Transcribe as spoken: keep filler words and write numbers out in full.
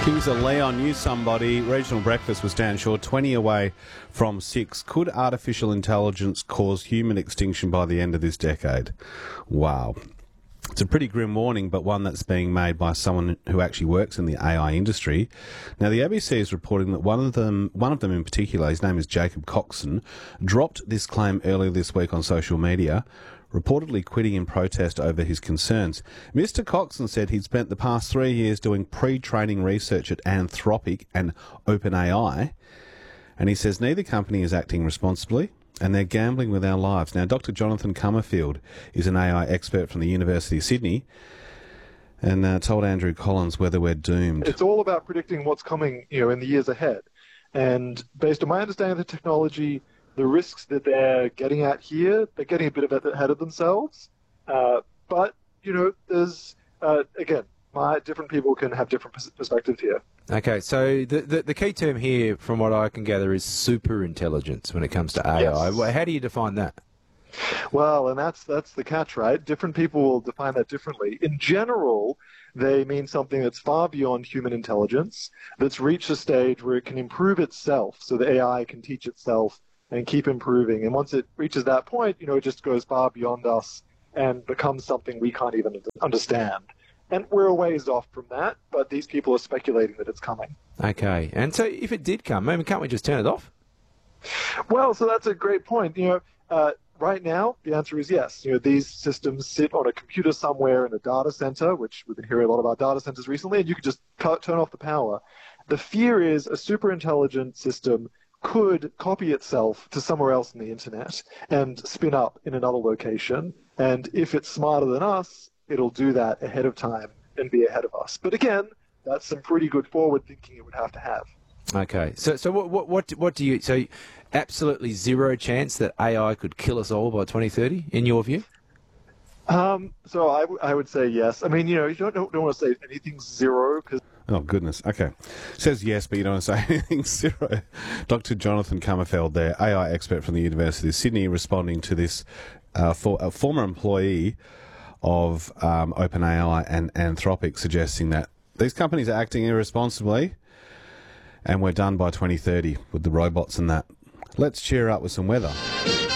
Kings of Leon knew somebody. Regional breakfast was Dan Shaw, twenty away from six. Could artificial intelligence cause human extinction by the end of this decade? Wow. It's a pretty grim warning, but one that's being made by someone who actually works in the A I industry. Now, the A B C is reporting that one of them, one of them in particular, his name is Jacob Coxon, dropped this claim earlier this week on social media, reportedly quitting in protest over his concerns. Mister Coxon said he'd spent the past three years doing pre-training research at Anthropic and OpenAI, and he says neither company is acting responsibly, and they're gambling with our lives. Now, Doctor Jonathan Comerfield is an A I expert from the University of Sydney and uh, told Andrew Collins whether we're doomed. It's all about predicting what's coming, you know, in the years ahead. And based on my understanding of the technology, the risks that they're getting at here, they're getting a bit of it ahead of themselves. Uh, but, you know, there's, uh, again, my different people can have different pers- perspectives here. Okay, so the, the the key term here, from what I can gather, is super intelligence when it comes to A I. Yes. How do you define that? Well, and that's that's the catch, right? Different people will define that differently. In general, they mean something that's far beyond human intelligence, that's reached a stage where it can improve itself, so the A I can teach itself and keep improving. And once it reaches that point, you know, it just goes far beyond us and becomes something we can't even understand. And we're a ways off from that, but these people are speculating that it's coming. Okay, and so if it did come, I mean, can't we just turn it off? Well, so that's a great point. You know, uh, right now, the answer is yes. You know, these systems sit on a computer somewhere in a data center, which we've been hearing a lot about data centers recently, and you could just cut, turn off the power. The fear is a super intelligent system could copy itself to somewhere else in the internet and spin up in another location. And if it's smarter than us, it'll do that ahead of time and be ahead of us. But again, that's some pretty good forward thinking it would have to have. Okay, so so what what what, what do you so absolutely zero chance that A I could kill us all by twenty thirty in your view? Um, so I, w- I would say yes. I mean, you know, you don't don't, don't want to say anything's zero because. Oh, goodness. Okay. Says yes, but you don't want to say anything zero. Doctor Jonathan Comerfield there, A I expert from the University of Sydney, responding to this uh, for a former employee of um, OpenAI and Anthropic, suggesting that these companies are acting irresponsibly and we're done by twenty thirty with the robots and that. Let's cheer up with some weather.